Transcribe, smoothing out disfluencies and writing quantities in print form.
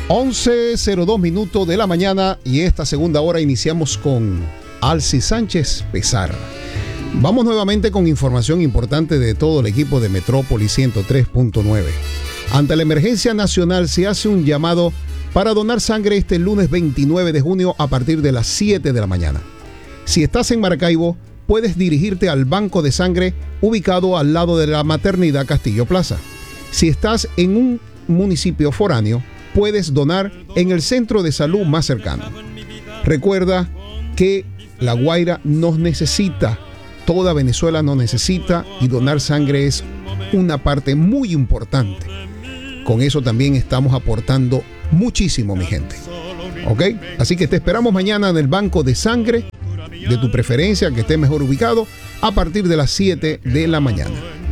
11:02 minutos de la mañana y esta segunda hora iniciamos con Alcis Sánchez Pesar. Vamos nuevamente con información importante de todo el equipo de Metrópolis 103.9. Ante la emergencia nacional se hace un llamado para donar sangre este lunes 29 de junio a partir de las 7 de la mañana. Si estás en Maracaibo, puedes dirigirte al banco de sangre ubicado al lado de la maternidad Castillo Plaza. Si estás en un municipio foráneo, puedes donar en el centro de salud más cercano. Recuerda que La Guaira nos necesita, toda Venezuela nos necesita y donar sangre es una parte muy importante. Con eso también estamos aportando muchísimo, mi gente. ¿Ok? Así que te esperamos mañana en el banco de sangre de tu preferencia, que esté mejor ubicado, a partir de las 7 de la mañana.